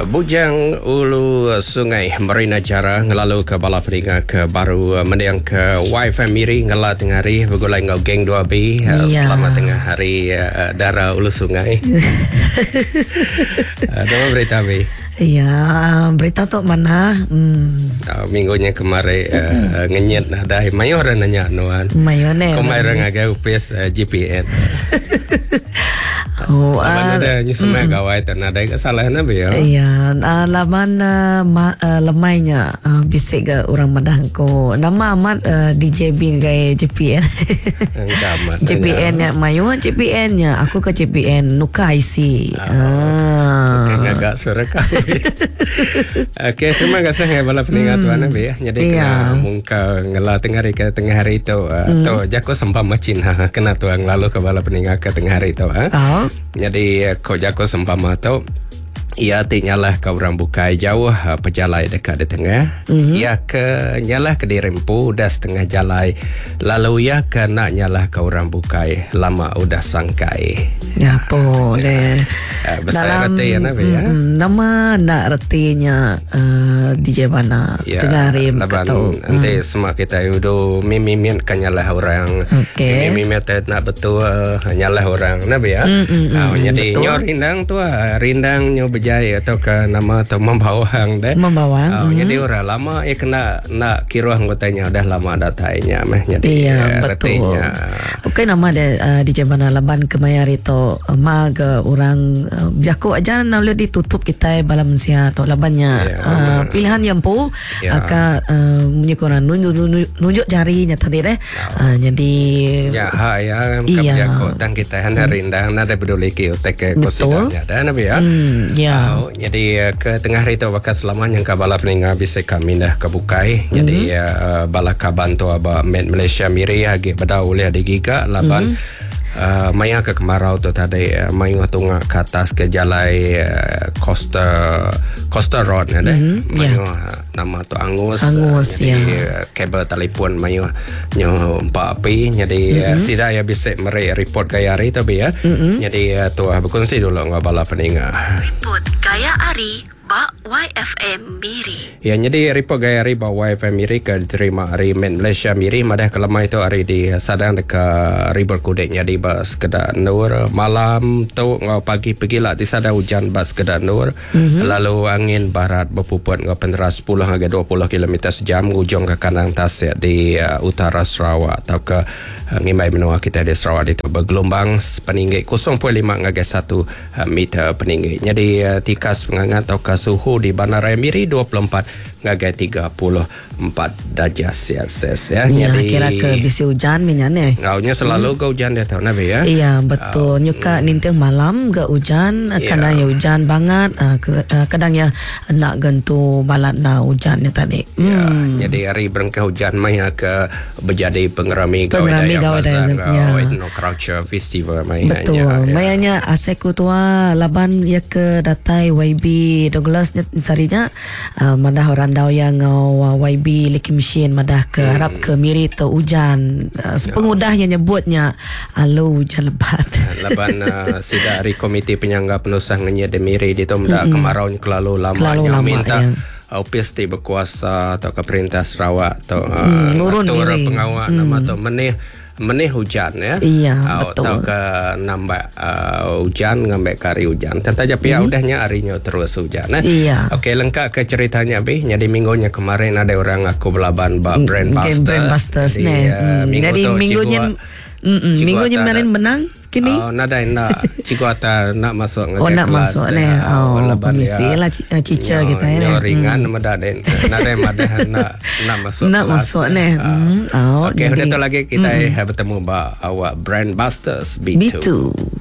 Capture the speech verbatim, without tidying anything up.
Bujang Ulu Sungai Marina Jara ngelalu ke bala peninga ke baru mendiang ke Y Family ngela tengah hari bergulai ngau geng dua B ya. Selamat tengah hari uh, Dara Ulu Sungai. Ada berita B. Ya, berita tu mana? Hmm. Uh, minggunya kemarin uh, hmm. ngenyet nah dah mayor nanya nuan. Mayor ne. Kemarin ngagai upes uh, G P N. Oh, laman ada nyusumai mm, gawai tak ada kesalahan apa ya? Iya, uh, laman uh, ma, uh, lemainya uh, bisik ke orang madang ko. Nama amat uh, D J B gaya G P N. G P N-nya mayu G P N-nya. Aku ke G P N nuka I C. Ah. Bukan agak suara kau. Okey, terima kasih ya bala peningat tuan Nabi ya. Jadi kena mungka ngela tengah hari ke tengah hari itu uh, mm. tu jako sempam macin ha kena tuang lalu ke bala peningat ke tengah hari itu ha. Oh. Jadi kau jako sempama tu ia tinyalah kau orang bukai jauh uh, pejalai dekat di tengah. Mm-hmm. Ia ke nyalah ke dirempu dah setengah jalai. Lalu ia ke nak nyalah kau orang bukai lama udah sangkai. Ya boleh. Uh, besar reti ya Nabi ya. Mm, nama nak retinya uh, D J mana ya, tengah hari tahu. Nanti mm. semua kita udah mimimian kan nyalah orang. Okay. Mimimian nak betul uh, nyalah orang Nabi ya. Mm, mm, uh, mm, jadi nyor rindang tu rindang nyor berjaya atau ke nama atau membawang deh. Membawang. Uh, mm. Jadi orang lama ya kena nak kira anggotanya udah lama datanya meh. Jadi iya, uh, betul. Okey nama dia uh, D J mana laban kemayar itu uh, mag uh, orang uh, jago aja nak boleh ditutup kita balam sia atau labannya yeah, uh, pilihan yang pu yeah. Aka uh, menyukuran nunjuk, nunjuk, nunjuk jarinya tadi deh. Yeah. Uh, jadi ya ha ya iya. Jago tang kita hendak hmm. rindang nada peduli ke utek konsidernya dah Nabi ya. Hmm, ya. Uh, jadi ke tengah hari itu bakal selamanya ke bala peninga bisa kami dah kebukai. Mm-hmm. Jadi uh, bala kabantu aba Malaysia miri agi pada oleh ada giga laban mm-hmm. Uh, maya ke kemarau tu tadi uh, mayu tunga ke atas ke jalai uh, Costa Costa Road ada mm-hmm. mayu yeah. uh, nama tu Angus, Angus uh, jadi yeah. uh, kabel telefon mayu nyo empat api jadi mm-hmm. uh, sida ya bisa meri report gaya hari tapi ya mm-hmm. jadi uh, tu uh, berkongsi dulu ngau bala peninga report gaya hari ba Y F M Miri. Ya jadi report gaya hari ba Y F M Miri ke diterima hari Malaysia Miri madah kelemah itu hari di sadang dekat River Kudek jadi ba sekedar nur malam tu ngau pagi pergilah di sadang hujan ba sekedar nur mm-hmm. lalu angin barat berpuput ngau penderas sepuluh hingga dua puluh kilometer sejam ujung ke kanan tasik di uh, utara Sarawak atau ke uh, ngimbai menua kita di Sarawak itu bergelombang peninggi kosong perpuluhan lima hingga satu uh, meter peninggi. Jadi uh, tikas pengangat atau ke suhu di Bandaraya Miri dua puluh empat hingga tiga puluh empat darjah Celsius ya. Ya jadi kira ke bisi hujan minyane. Ngaunya selalu hmm. ke hujan dia tahu Nabi ya. Iya betul. Uh, Nyuka hmm. ninteng malam ke hujan yeah. Kadang ya hujan banget uh, ke, uh, kadang ya nak gentu balat na hujannya tadi. Ya, hmm. jadi hari berengkah hujan maya ke berjadi pengerami pengerami gawai daya ya. Etno Culture Festival mayanya. Betul. Ya. Mayanya aseku tua laban ya ke datai Y B Douglas sarinya uh, madah orang dau yang uh, Y B Liki Machine madah ke hmm. harap ke Miri tu hujan uh, sepengudahnya nyebutnya alu hujan lebat. Laban uh, sida hari komiti penyangga penusah ngenya de Miri di tu mendak hmm. kemarau kelalu lamanya lama, minta ya. Uh, pesti berkuasa atau ke perintah Sarawak atau uh, hmm, nurun atur Miri. Pengawal hmm. nama tu menih menih hujan ya. Iya, uh, betul. Atau ke nambah uh, hujan ngambil kari hujan. Tentu aja pihak mm-hmm. udahnya harinya terus hujan. Eh? Iya. Okey, lengkap ke ceritanya Bi. Jadi minggunya kemarin ada orang aku belaban ba Brand Busters. Brand Busters jadi, nih. Uh, minggu jadi tu, minggunya minggunya kemarin menang. Kini? Oh, nada nak Cikgu Atar nak masuk ngajak oh, nak kelas. masuk ni. Oh, permisi lah cica kita ni. Nyo ringan hmm. nada den. Nada madah nak nak masuk nak kelas. Nak masuk ni. Hmm. Oh, okey, sudah tu lagi kita hmm. bertemu ba awak Brand Busters B two. B two.